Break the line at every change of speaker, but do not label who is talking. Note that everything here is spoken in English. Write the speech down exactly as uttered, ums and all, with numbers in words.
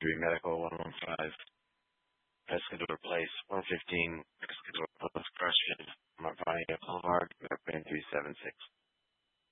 three Medical, one one five Pescador Place, one fifteen Pescador Post Crushing, Marvania Boulevard, Airplane three seven six.